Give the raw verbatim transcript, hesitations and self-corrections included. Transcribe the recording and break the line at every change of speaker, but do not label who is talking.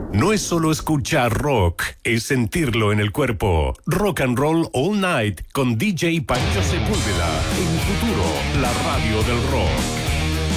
No es solo escuchar rock, es sentirlo en el cuerpo. Rock and Roll All Night con D J Pancho Sepúlveda. En Futuro, la radio del rock.